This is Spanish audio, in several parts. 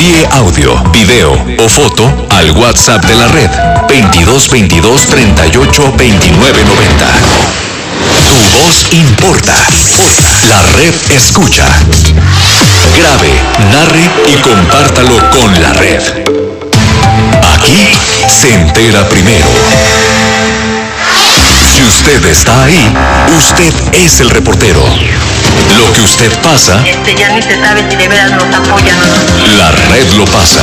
Envíe audio, video o foto al WhatsApp de la red 2222 38 29 90. Tu voz importa. La red escucha. Grabe, narre y compártalo con la red. Aquí se entera primero. Si usted está ahí, usted es el reportero. Lo que usted pasa, ya ni se sabe si de veras nos apoyan o no. La red lo pasa.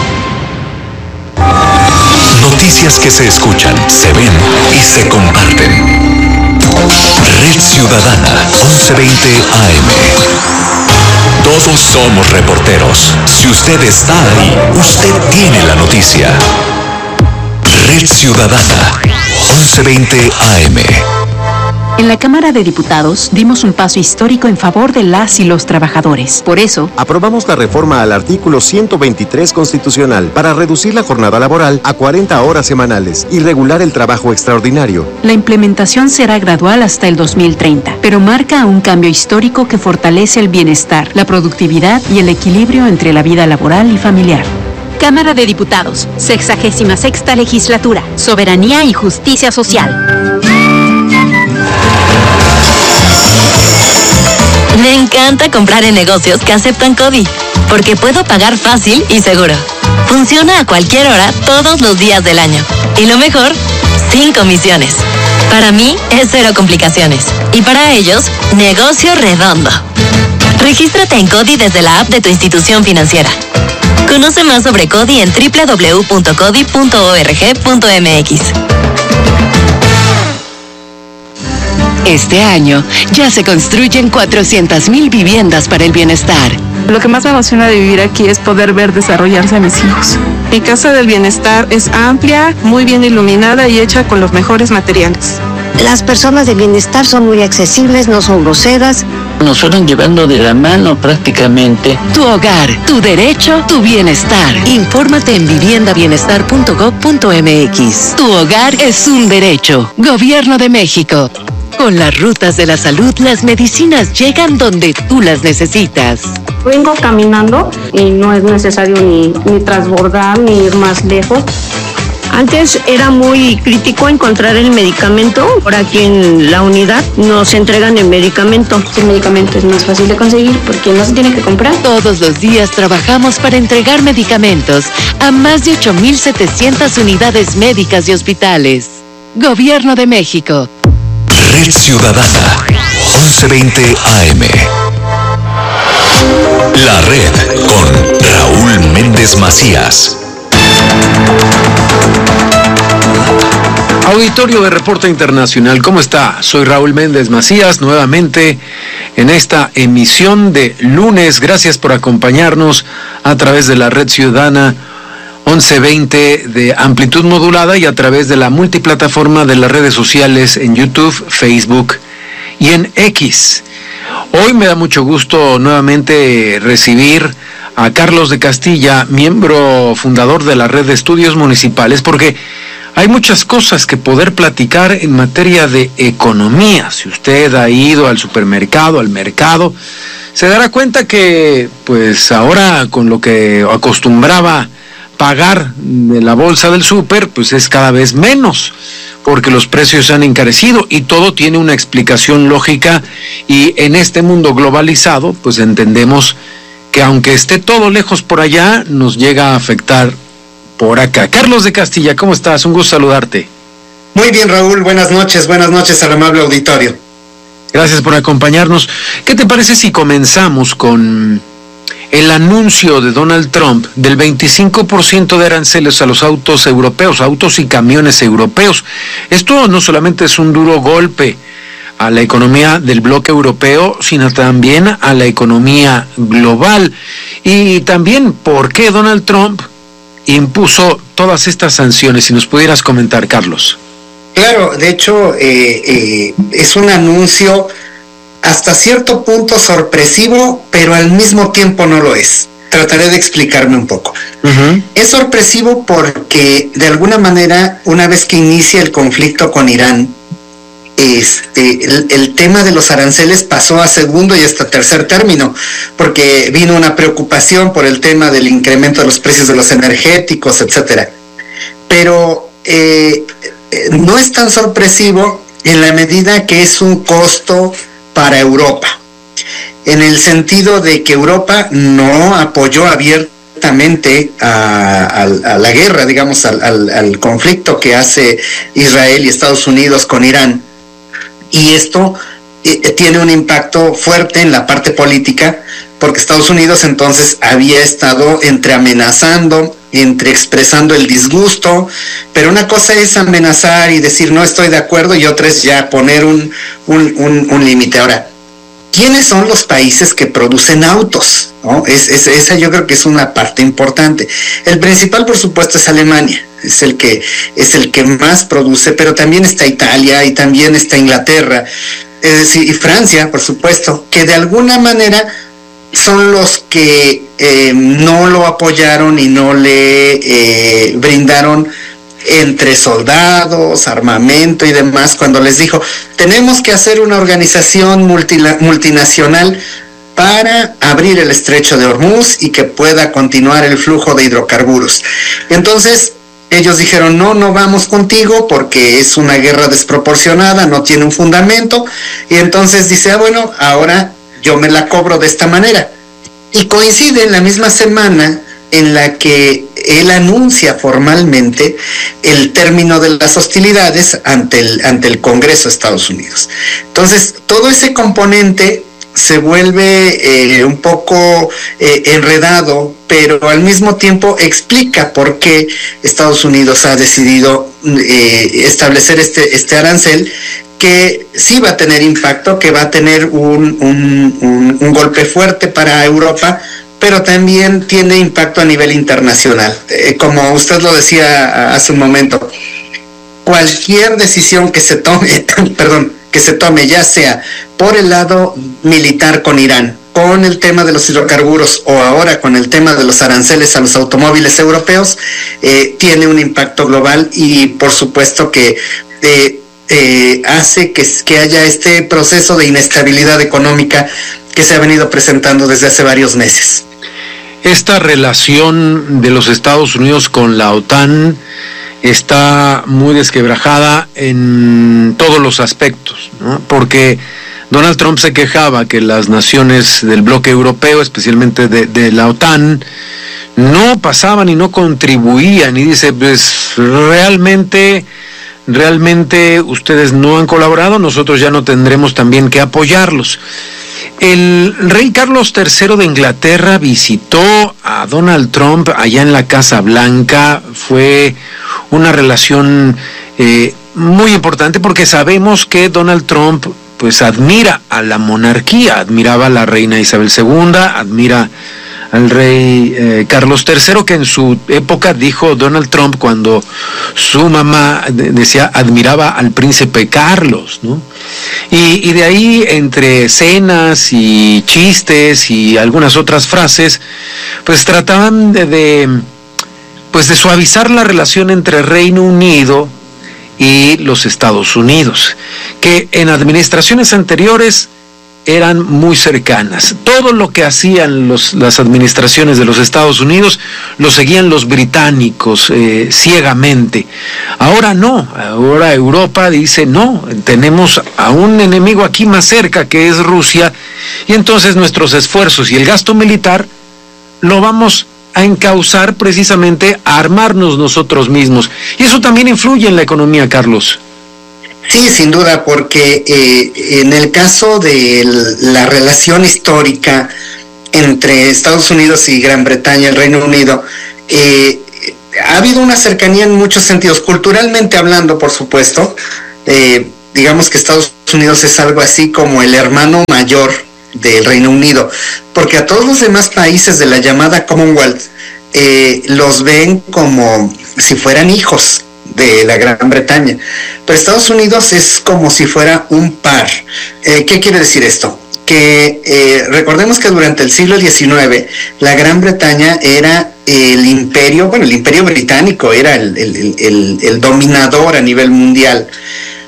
Noticias que se escuchan, se ven y se comparten. Red Ciudadana, 1120 AM. Todos somos reporteros. Si usted está ahí, usted tiene la noticia. Red Ciudadana, 1120 AM. En la Cámara de Diputados dimos un paso histórico en favor de las y los trabajadores. Por eso, aprobamos la reforma al artículo 123 constitucional para reducir la jornada laboral a 40 horas semanales y regular el trabajo extraordinario. La implementación será gradual hasta el 2030, pero marca un cambio histórico que fortalece el bienestar, la productividad y el equilibrio entre la vida laboral y familiar. Cámara de Diputados, 66ª Legislatura, Soberanía y Justicia Social. Me encanta comprar en negocios que aceptan CODI, porque puedo pagar fácil y seguro. Funciona a cualquier hora, todos los días del año. Y lo mejor, sin comisiones. Para mí, es cero complicaciones. Y para ellos, negocio redondo. Regístrate en CODI desde la app de tu institución financiera. Conoce más sobre CODI en www.codi.org.mx. Este año ya se construyen 400,000 viviendas para el bienestar. Lo que más me emociona de vivir aquí es poder ver desarrollarse a mis hijos. Mi casa del bienestar es amplia, muy bien iluminada y hecha con los mejores materiales. Las personas de bienestar son muy accesibles, no son groseras. Nos fueron llevando de la mano prácticamente. Tu hogar, tu derecho, tu bienestar. Infórmate en viviendabienestar.gov.mx. Tu hogar es un derecho. Gobierno de México. Con las rutas de la salud, las medicinas llegan donde tú las necesitas. Vengo caminando y no es necesario ni transbordar ni ir más lejos. Antes era muy crítico encontrar el medicamento. Por aquí en la unidad nos entregan el medicamento. El medicamento es más fácil de conseguir porque no se tiene que comprar. Todos los días trabajamos para entregar medicamentos a más de 8,700 unidades médicas y hospitales. Gobierno de México. Red Ciudadana, 1120 AM. La red con Raúl Méndez Macías. Auditorio de Reporte Internacional, ¿cómo está? Soy Raúl Méndez Macías, nuevamente en esta emisión de lunes. Gracias por acompañarnos a través de la Red Ciudadana 1120 de amplitud modulada y a través de la multiplataforma de las redes sociales en YouTube, Facebook y en X. Hoy me da mucho gusto nuevamente recibir a Carlos de Castilla, miembro fundador de la Red de Estudios Municipales, porque hay muchas cosas que poder platicar en materia de economía. Si usted ha ido al supermercado, al mercado, se dará cuenta que pues ahora con lo que acostumbraba pagar de la bolsa del súper, pues es cada vez menos, porque los precios se han encarecido y todo tiene una explicación lógica, y en este mundo globalizado, pues entendemos que aunque esté todo lejos por allá, nos llega a afectar por acá. Carlos de Castilla, ¿cómo estás? Un gusto saludarte. Muy bien, Raúl, buenas noches al amable auditorio. Gracias por acompañarnos. ¿Qué te parece si comenzamos con el anuncio de Donald Trump del 25% de aranceles a los autos europeos, autos y camiones europeos? Esto no solamente es un duro golpe a la economía del bloque europeo, sino también a la economía global. Y también, ¿por qué Donald Trump impuso todas estas sanciones? Si nos pudieras comentar, Carlos. Claro, de hecho, es un anuncio hasta cierto punto sorpresivo, pero al mismo tiempo no lo es. Trataré de explicarme un poco. Es sorpresivo porque, de alguna manera, una vez que inicia el conflicto con Irán, el tema de los aranceles pasó a segundo y hasta tercer término, porque vino una preocupación por el tema del incremento de los precios de los energéticos, etcétera. Pero no es tan sorpresivo en la medida que es un costo para Europa, en el sentido de que Europa no apoyó abiertamente a la guerra, digamos, al conflicto que hace Israel y Estados Unidos con Irán. Y esto tiene un impacto fuerte en la parte política, porque Estados Unidos entonces había estado entre amenazando, entre expresando el disgusto, pero una cosa es amenazar y decir no estoy de acuerdo, y otra es ya poner un límite. Ahora, ¿quiénes son los países que producen autos? ¿No? Esa yo creo que es una parte importante. El principal, por supuesto, es Alemania. Es el que más produce, pero también está Italia y también está Inglaterra, es decir, y Francia, por supuesto, que de alguna manera son los que no lo apoyaron y no le brindaron entre soldados, armamento y demás, cuando les dijo, tenemos que hacer una organización multinacional para abrir el estrecho de Hormuz y que pueda continuar el flujo de hidrocarburos. Entonces, ellos dijeron, no vamos contigo porque es una guerra desproporcionada, no tiene un fundamento, y entonces dice, bueno, ahora yo me la cobro de esta manera. Y coincide en la misma semana en la que él anuncia formalmente el término de las hostilidades ante el Congreso de Estados Unidos. Entonces, todo ese componente se vuelve un poco enredado, pero al mismo tiempo explica por qué Estados Unidos ha decidido establecer este arancel, que sí va a tener impacto, que va a tener un golpe fuerte para Europa, pero también tiene impacto a nivel internacional. Como usted lo decía hace un momento, cualquier decisión que se tome, ya sea por el lado militar con Irán, con el tema de los hidrocarburos o ahora con el tema de los aranceles a los automóviles europeos, tiene un impacto global y por supuesto que hace que haya este proceso de inestabilidad económica que se ha venido presentando desde hace varios meses. Esta relación de los Estados Unidos con la OTAN está muy desquebrajada en todos los aspectos, ¿no? Porque Donald Trump se quejaba que las naciones del bloque europeo, especialmente de la OTAN, no pasaban y no contribuían, y dice, pues realmente ustedes no han colaborado, nosotros ya no tendremos también que apoyarlos. El rey Carlos III de Inglaterra visitó a Donald Trump allá en la Casa Blanca. Fue una relación muy importante porque sabemos que Donald Trump pues admira a la monarquía, admiraba a la reina Isabel II, admira al rey Carlos III, que en su época dijo Donald Trump cuando su mamá decía admiraba al príncipe Carlos, ¿no? Y de ahí, entre cenas y chistes y algunas otras frases, pues trataban de suavizar la relación entre Reino Unido y los Estados Unidos, que en administraciones anteriores eran muy cercanas. Todo lo que hacían las administraciones de los Estados Unidos lo seguían los británicos ciegamente. Ahora no, ahora Europa dice no, tenemos a un enemigo aquí más cerca que es Rusia, y entonces nuestros esfuerzos y el gasto militar lo vamos a encauzar precisamente a armarnos nosotros mismos. Y eso también influye en la economía, Carlos. Sí, sin duda, porque en el caso de la relación histórica entre Estados Unidos y Gran Bretaña, el Reino Unido, ha habido una cercanía en muchos sentidos, culturalmente hablando, por supuesto. Digamos que Estados Unidos es algo así como el hermano mayor del Reino Unido, porque a todos los demás países de la llamada Commonwealth los ven como si fueran hijos de la Gran Bretaña, pero Estados Unidos es como si fuera un par. ¿Qué quiere decir esto? Que recordemos que durante el siglo XIX la Gran Bretaña era el imperio británico era el dominador a nivel mundial,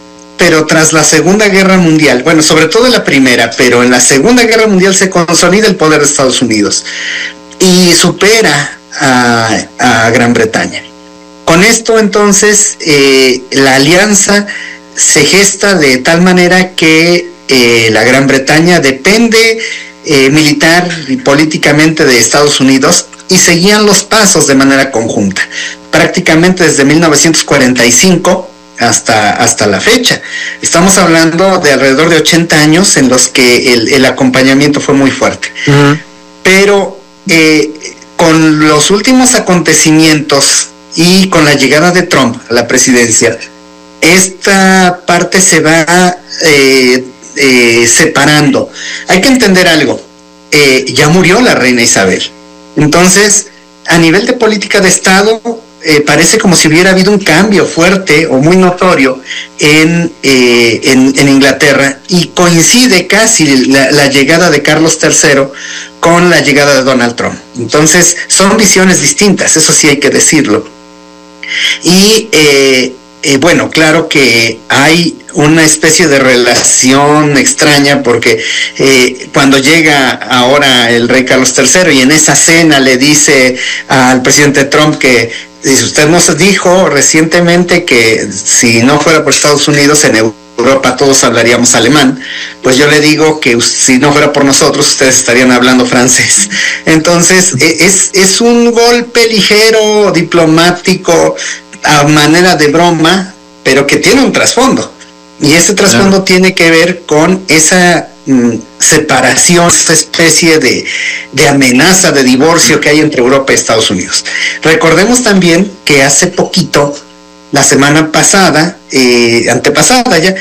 pero tras la Segunda Guerra Mundial, bueno, sobre todo en la Primera, pero en la Segunda Guerra Mundial se consolida el poder de Estados Unidos y supera a Gran Bretaña. Con esto, entonces, la alianza se gesta de tal manera que la Gran Bretaña depende militar y políticamente de Estados Unidos y seguían los pasos de manera conjunta, prácticamente desde 1945 hasta la fecha. Estamos hablando de alrededor de 80 años en los que el acompañamiento fue muy fuerte. Uh-huh. Pero con los últimos acontecimientos y con la llegada de Trump a la presidencia, esta parte se va separando. Hay que entender algo, ya murió la reina Isabel, entonces a nivel de política de Estado parece como si hubiera habido un cambio fuerte o muy notorio en Inglaterra, y coincide casi la llegada de Carlos III con la llegada de Donald Trump. Entonces son visiones distintas, eso sí hay que decirlo. Y bueno, claro que hay una especie de relación extraña porque cuando llega ahora el rey Carlos III y en esa cena le dice al presidente Trump que dice, usted nos dijo recientemente que si no fuera por Estados Unidos en Europa todos hablaríamos alemán, pues yo le digo que si no fuera por nosotros ustedes estarían hablando francés. Entonces es un golpe ligero, diplomático, a manera de broma, pero que tiene un trasfondo, y ese trasfondo tiene que ver con esa separación, esa especie de amenaza de divorcio que hay entre Europa y Estados Unidos. Recordemos también que hace poquito, la semana pasada, antepasada ya,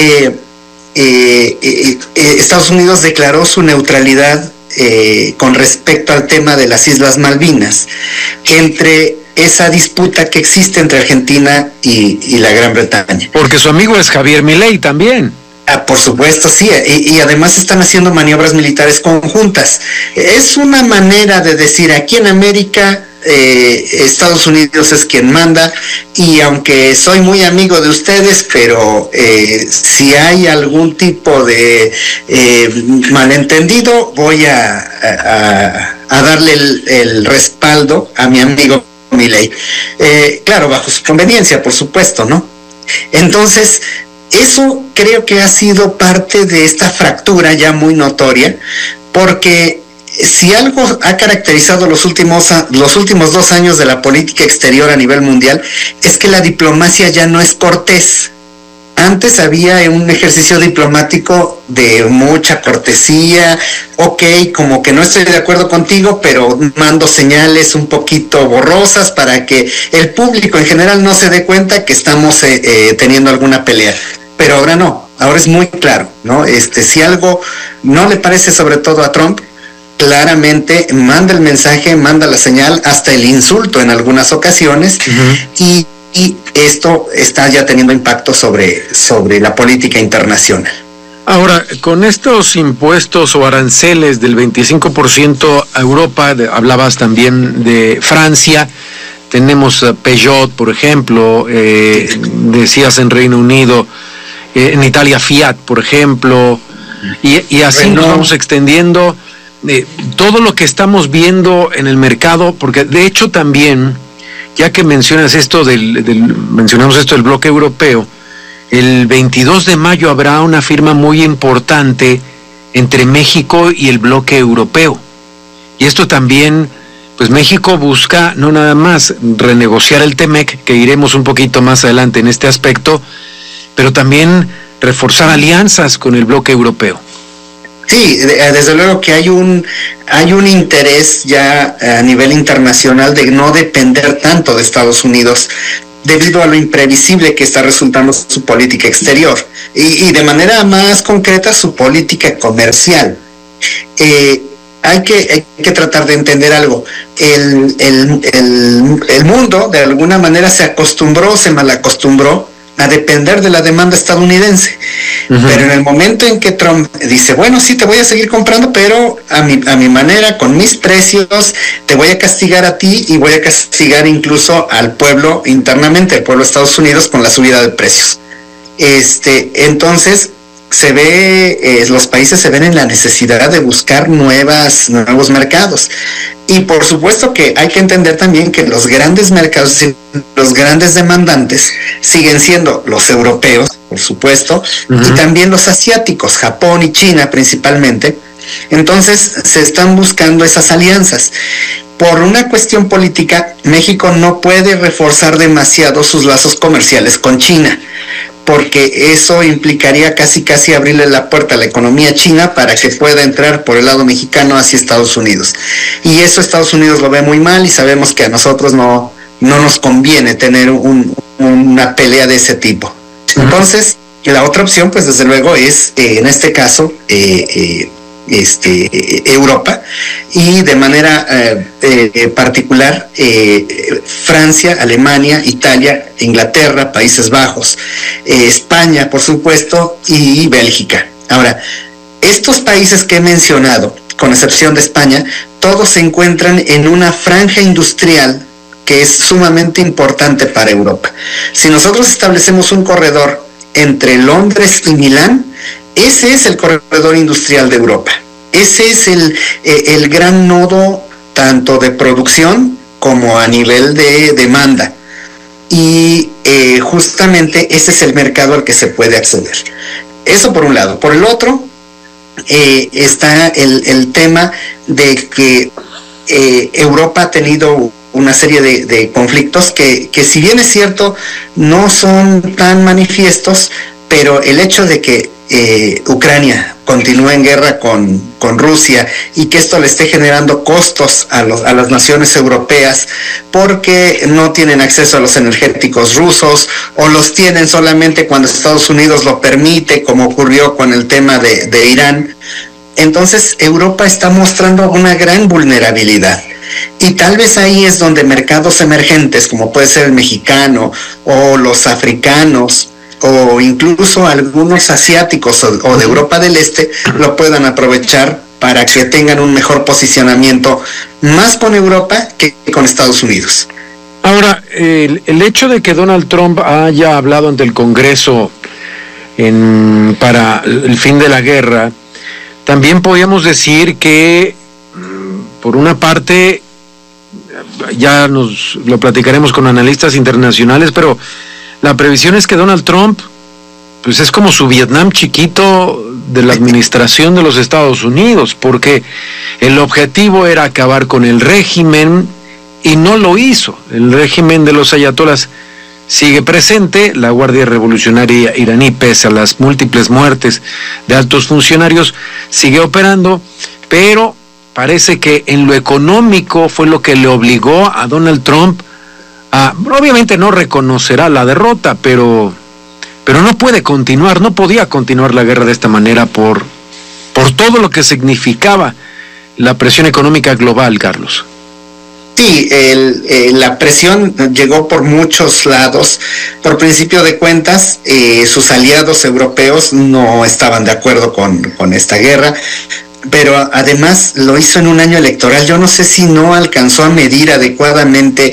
Estados Unidos declaró su neutralidad con respecto al tema de las Islas Malvinas, entre esa disputa que existe entre Argentina y la Gran Bretaña. Porque su amigo es Javier Milei también. Por supuesto, sí, y además están haciendo maniobras militares conjuntas. Es una manera de decir, aquí en América Estados Unidos es quien manda, y aunque soy muy amigo de ustedes, pero si hay algún tipo de malentendido, voy a darle el respaldo a mi amigo Milei, claro, bajo su conveniencia, por supuesto, ¿no? Entonces, eso creo que ha sido parte de esta fractura ya muy notoria, porque si algo ha caracterizado los últimos 2 años de la política exterior a nivel mundial, es que la diplomacia ya no es cortés. Antes había un ejercicio diplomático de mucha cortesía, ok, como que no estoy de acuerdo contigo, pero mando señales un poquito borrosas para que el público en general no se dé cuenta que estamos teniendo alguna pelea. Pero ahora no, ahora es muy claro, ¿no? Si algo no le parece, sobre todo a Trump, claramente manda el mensaje, manda la señal, hasta el insulto en algunas ocasiones, uh-huh. Y esto está ya teniendo impacto sobre la política internacional. Ahora, con estos impuestos o aranceles del 25% a Europa, hablabas también de Francia, tenemos Peugeot, por ejemplo, decías en Reino Unido, en Italia Fiat, por ejemplo, y así nos vamos extendiendo todo lo que estamos viendo en el mercado, porque de hecho también, ya que mencionas esto mencionamos esto del bloque europeo, el 22 de mayo habrá una firma muy importante entre México y el bloque europeo. Y esto también, pues México busca no nada más renegociar el TEMEC, que iremos un poquito más adelante en este aspecto, pero también reforzar alianzas con el bloque europeo. Sí, desde luego que hay un interés ya a nivel internacional de no depender tanto de Estados Unidos, debido a lo imprevisible que está resultando su política exterior y de manera más concreta su política comercial. Hay que tratar de entender algo. El mundo de alguna manera se malacostumbró a depender de la demanda estadounidense. Uh-huh. Pero en el momento en que Trump dice, bueno, sí, te voy a seguir comprando, pero a mi manera, con mis precios, te voy a castigar a ti y voy a castigar incluso al pueblo internamente, al pueblo de Estados Unidos, con la subida de precios. Entonces se ve, los países se ven en la necesidad de buscar nuevos mercados. Y por supuesto que hay que entender también que los grandes mercados, los grandes demandantes siguen siendo los europeos, por supuesto, y también los asiáticos, Japón y China principalmente. Entonces se están buscando esas alianzas. Por una cuestión política, México no puede reforzar demasiado sus lazos comerciales con China, porque eso implicaría casi abrirle la puerta a la economía china para que pueda entrar por el lado mexicano hacia Estados Unidos. Y eso Estados Unidos lo ve muy mal y sabemos que a nosotros no nos conviene tener una pelea de ese tipo. Entonces, la otra opción, pues desde luego, es en este caso Europa, y de manera particular Francia, Alemania, Italia, Inglaterra, Países Bajos, España, por supuesto, y Bélgica. Ahora, estos países que he mencionado, con excepción de España, todos se encuentran en una franja industrial que es sumamente importante para Europa. Si nosotros establecemos un corredor entre Londres y Milán, ese es el corredor industrial de Europa. Ese es el gran nodo tanto de producción como a nivel de demanda. Y justamente ese es el mercado al que se puede acceder. Eso por un lado. Por el otro, está el tema de que Europa ha tenido una serie de conflictos que si bien es cierto no son tan manifiestos, pero el hecho de que Ucrania continúe en guerra con Rusia y que esto le esté generando costos a las naciones europeas porque no tienen acceso a los energéticos rusos o los tienen solamente cuando Estados Unidos lo permite, como ocurrió con el tema de Irán. Entonces Europa está mostrando una gran vulnerabilidad. Y tal vez ahí es donde mercados emergentes, como puede ser el mexicano o los africanos o incluso algunos asiáticos o de Europa del Este, lo puedan aprovechar para que tengan un mejor posicionamiento más con Europa que con Estados Unidos. Ahora, el hecho de que Donald Trump haya hablado ante el Congreso para el fin de la guerra, también podríamos decir que, por una parte, ya lo platicaremos con analistas internacionales, pero la previsión es que Donald Trump pues es como su Vietnam chiquito de la administración de los Estados Unidos, porque el objetivo era acabar con el régimen y no lo hizo. El régimen de los ayatolás sigue presente, la Guardia Revolucionaria iraní, pese a las múltiples muertes de altos funcionarios, sigue operando, pero parece que en lo económico fue lo que le obligó a Donald Trump obviamente no reconocerá la derrota, pero no podía continuar la guerra de esta manera por todo lo que significaba la presión económica global, Carlos. Sí, la presión llegó por muchos lados. Por principio de cuentas, sus aliados europeos no estaban de acuerdo con esta guerra, pero además lo hizo en un año electoral. Yo no sé si no alcanzó a medir adecuadamente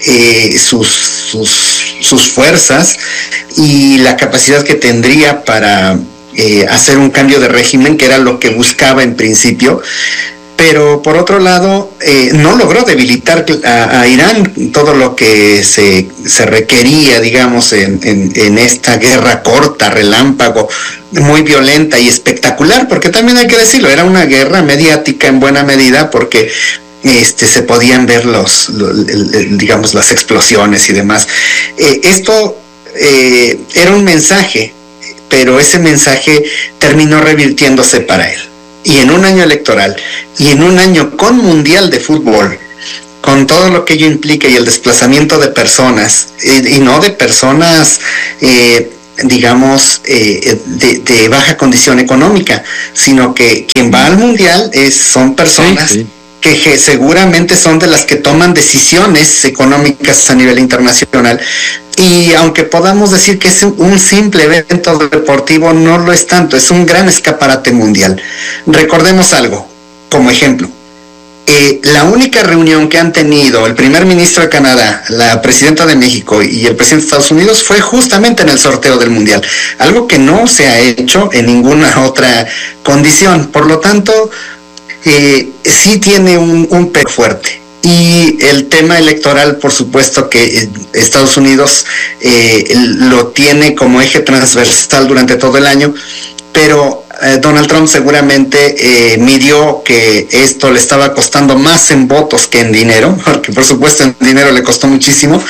sus fuerzas y la capacidad que tendría para hacer un cambio de régimen, que era lo que buscaba en principio. Pero por otro lado, no logró debilitar a Irán todo lo que se requería, digamos, en esta guerra corta, relámpago, muy violenta y espectacular, porque también hay que decirlo, era una guerra mediática en buena medida, porque se podían ver digamos, las explosiones y demás. Esto era un mensaje, pero ese mensaje terminó revirtiéndose para él. Y en un año electoral, y en un año con mundial de fútbol, con todo lo que ello implica y el desplazamiento de personas, y no de personas, digamos, de baja condición económica, sino que quien va al mundial son personas que seguramente son de las que toman decisiones económicas a nivel internacional. Y aunque podamos decir que es un simple evento deportivo, no lo es tanto, es un gran escaparate mundial. Recordemos algo, como ejemplo. La única reunión que han tenido el primer ministro de Canadá, la presidenta de México y el presidente de Estados Unidos fue justamente en el sorteo del Mundial, algo que no se ha hecho en ninguna otra condición. Por lo tanto, sí tiene un peso fuerte. Y el tema electoral, por supuesto que Estados Unidos lo tiene como eje transversal durante todo el año, pero Donald Trump seguramente midió que esto le estaba costando más en votos que en dinero, porque por supuesto en dinero le costó muchísimo,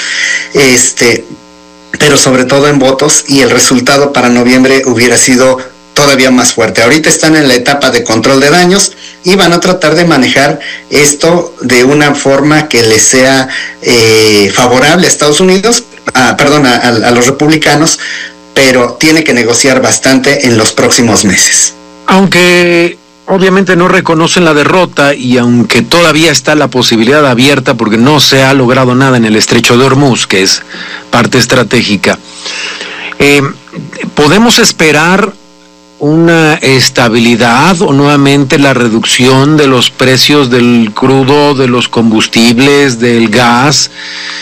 pero sobre todo en votos, y el resultado para noviembre hubiera sido todavía más fuerte. Ahorita están en la etapa de control de daños y van a tratar de manejar esto de una forma que les sea favorable a Estados Unidos, a los republicanos, pero tiene que negociar bastante en los próximos meses. Aunque obviamente no reconocen la derrota y aunque todavía está la posibilidad abierta porque no se ha logrado nada en el estrecho de Hormuz, que es parte estratégica, ¿podemos esperar una estabilidad o nuevamente la reducción de los precios del crudo, de los combustibles, del gas?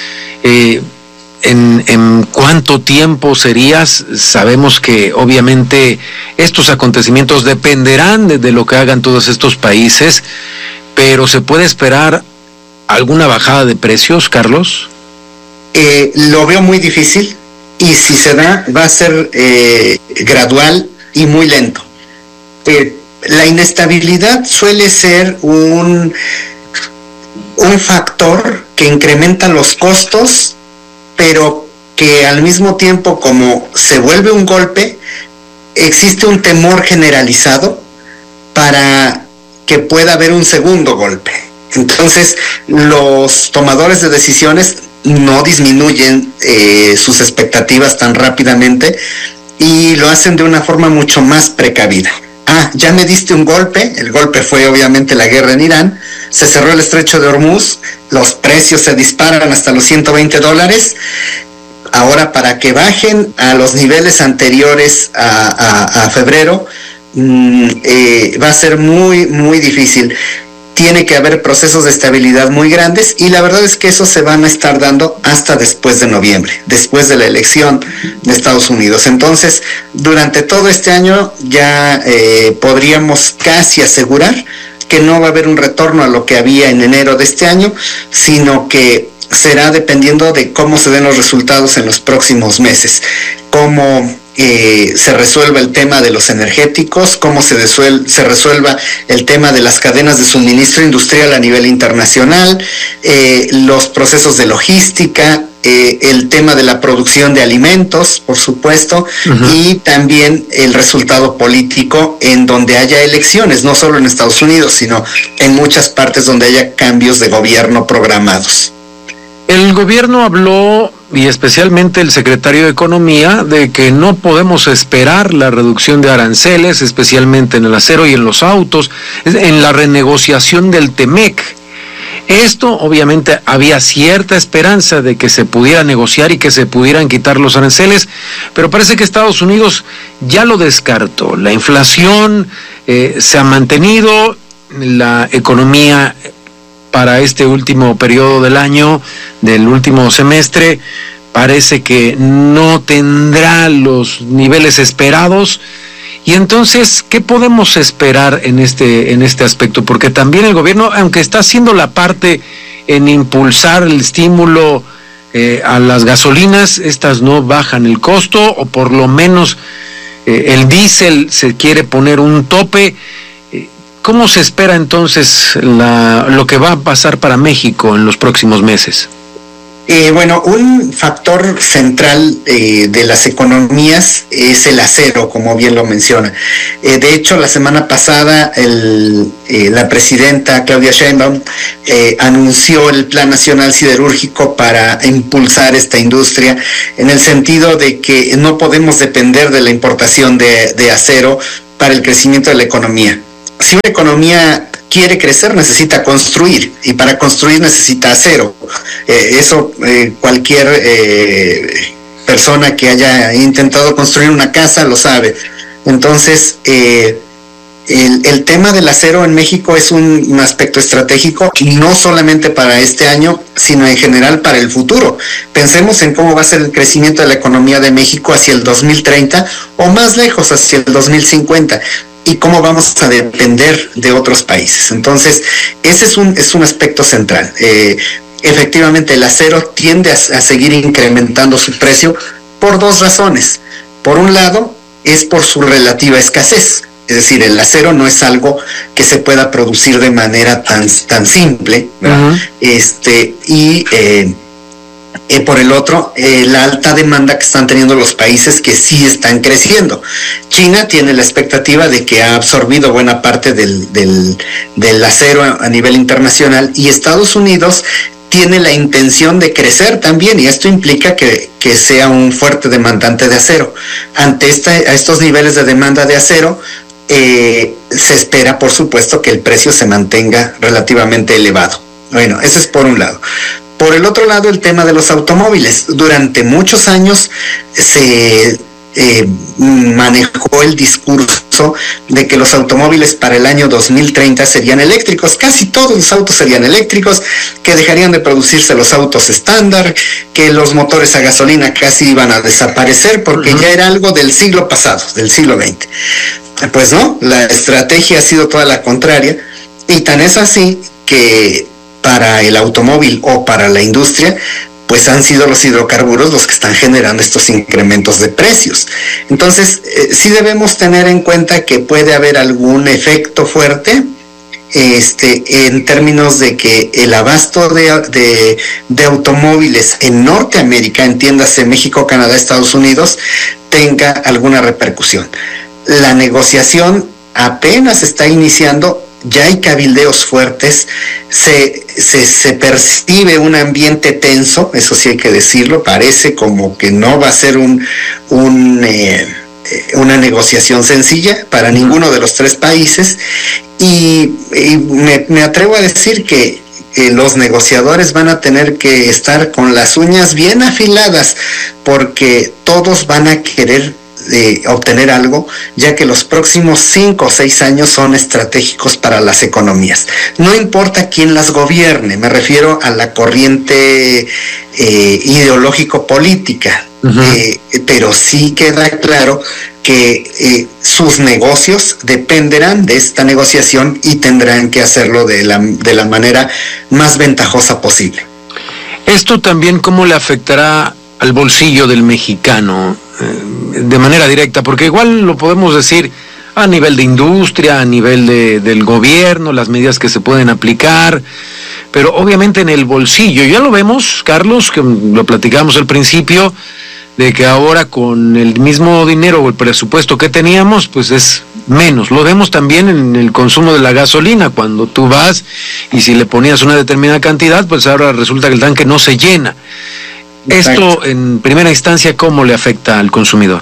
¿En cuánto tiempo serías? Sabemos que obviamente estos acontecimientos dependerán de lo que hagan todos estos países, pero ¿se puede esperar alguna bajada de precios, Carlos? Lo veo muy difícil, y si se da va a ser gradual y muy lento. La inestabilidad suele ser un factor que incrementa los costos, pero que al mismo tiempo, como se vuelve un golpe, existe un temor generalizado para que pueda haber un segundo golpe. Entonces, los tomadores de decisiones no disminuyen sus expectativas tan rápidamente y lo hacen de una forma mucho más precavida. Ya me diste un golpe, el golpe fue obviamente la guerra en Irán, se cerró el estrecho de Hormuz, los precios se disparan hasta los $120, ahora para que bajen a los niveles anteriores a febrero, va a ser muy, muy difícil. Tiene que haber procesos de estabilidad muy grandes, y la verdad es que esos se van a estar dando hasta después de noviembre, después de la elección de Estados Unidos. Entonces, durante todo este año ya podríamos casi asegurar que no va a haber un retorno a lo que había en enero de este año, sino que será dependiendo de cómo se den los resultados en los próximos meses, cómo se resuelva el tema de los energéticos, cómo se resuelva el tema de las cadenas de suministro industrial a nivel internacional, los procesos de logística, el tema de la producción de alimentos, por supuesto, y también el resultado político en donde haya elecciones, no solo en Estados Unidos, sino en muchas partes donde haya cambios de gobierno programados. El gobierno habló, y especialmente el secretario de Economía, de que no podemos esperar la reducción de aranceles, especialmente en el acero y en los autos, en la renegociación del TEMEC. Esto, obviamente, había cierta esperanza de que se pudiera negociar y que se pudieran quitar los aranceles, pero parece que Estados Unidos ya lo descartó. La inflación se ha mantenido, la economía para este último periodo del año, del último semestre, parece que no tendrá los niveles esperados. Y entonces, ¿qué podemos esperar en este aspecto? Porque también el gobierno, aunque está haciendo la parte en impulsar el estímulo a las gasolinas, estas no bajan el costo, o por lo menos el diésel se quiere poner un tope. ¿Cómo se espera entonces lo que va a pasar para México en los próximos meses? Bueno, un factor central de las economías es el acero, como bien lo menciona. De hecho, la semana pasada la presidenta Claudia Sheinbaum anunció el Plan Nacional Siderúrgico para impulsar esta industria, en el sentido de que no podemos depender de la importación de acero para el crecimiento de la economía. Si una economía quiere crecer, necesita construir, y para construir necesita acero. Eso cualquier persona que haya intentado construir una casa lo sabe. Entonces, El tema del acero en México es un aspecto estratégico, no solamente para este año, sino en general para el futuro. Pensemos en cómo va a ser el crecimiento de la economía de México hacia el 2030 o más lejos, hacia el 2050. Y cómo vamos a depender de otros países. Entonces, ese es un aspecto central. Efectivamente, el acero tiende a seguir incrementando su precio por dos razones. Por un lado, es por su relativa escasez. Es decir, el acero no es algo que se pueda producir de manera tan simple, ¿verdad? Por el otro, la alta demanda que están teniendo los países que sí están creciendo. China tiene la expectativa de que ha absorbido buena parte del acero a nivel internacional, y Estados Unidos tiene la intención de crecer también, y esto implica que sea un fuerte demandante de acero. Ante estos niveles de demanda de acero, se espera, por supuesto, que el precio se mantenga relativamente elevado. Bueno, eso es por un lado. Por el otro lado, el tema de los automóviles. Durante muchos años se manejó el discurso de que los automóviles para el año 2030 serían eléctricos. Casi todos los autos serían eléctricos, que dejarían de producirse los autos estándar, que los motores a gasolina casi iban a desaparecer porque ya era algo del siglo pasado, del siglo XX. Pues no, la estrategia ha sido toda la contraria, y tan es así que para el automóvil o para la industria, pues han sido los hidrocarburos los que están generando estos incrementos de precios. Entonces, sí debemos tener en cuenta que puede haber algún efecto fuerte en términos de que el abasto de automóviles en Norteamérica, entiéndase México, Canadá, Estados Unidos, tenga alguna repercusión. La negociación apenas está iniciando. Ya hay cabildeos fuertes, se percibe un ambiente tenso, eso sí hay que decirlo, parece como que no va a ser una negociación sencilla para ninguno de los tres países, y me atrevo a decir que los negociadores van a tener que estar con las uñas bien afiladas, porque todos van a querer obtener algo, ya que los próximos 5 o 6 años son estratégicos para las economías. No importa quién las gobierne, me refiero a la corriente ideológico-política, pero sí queda claro que sus negocios dependerán de esta negociación y tendrán que hacerlo de la manera más ventajosa posible. ¿Esto también cómo le afectará al bolsillo del mexicano de manera directa? Porque igual lo podemos decir a nivel de industria, a nivel del gobierno, las medidas que se pueden aplicar, pero obviamente en el bolsillo, ya lo vemos, Carlos, que lo platicamos al principio, de que ahora con el mismo dinero o el presupuesto que teníamos, pues es menos. Lo vemos también en el consumo de la gasolina, cuando tú vas y si le ponías una determinada cantidad, pues ahora resulta que el tanque no se llena. Esto, en primera instancia, ¿cómo le afecta al consumidor?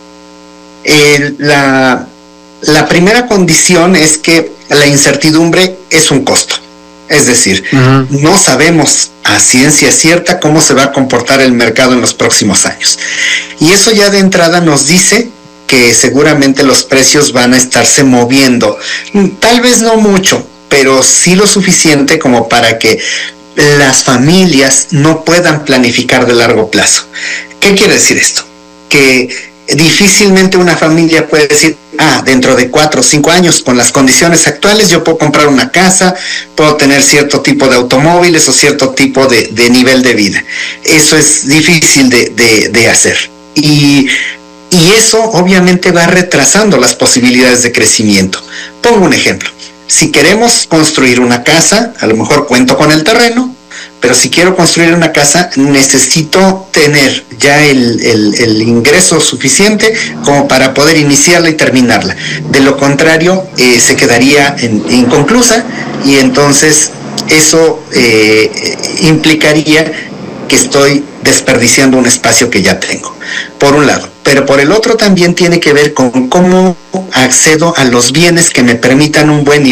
La primera condición es que la incertidumbre es un costo. Es decir, no sabemos a ciencia cierta cómo se va a comportar el mercado en los próximos años. Y eso ya de entrada nos dice que seguramente los precios van a estarse moviendo. Tal vez no mucho, pero sí lo suficiente como para que las familias no puedan planificar de largo plazo. ¿Qué quiere decir esto? Que difícilmente una familia puede decir, dentro de 4 o 5 años, con las condiciones actuales, yo puedo comprar una casa, puedo tener cierto tipo de automóviles o cierto tipo de nivel de vida. Eso es difícil de hacer. Y eso obviamente va retrasando las posibilidades de crecimiento. Pongo un ejemplo. Si queremos construir una casa, a lo mejor cuento con el terreno, pero si quiero construir una casa, necesito tener ya el ingreso suficiente como para poder iniciarla y terminarla. De lo contrario, se quedaría inconclusa, y entonces eso implicaría que estoy desperdiciando un espacio que ya tengo, por un lado. Pero por el otro también tiene que ver con cómo accedo a los bienes que me permitan un buen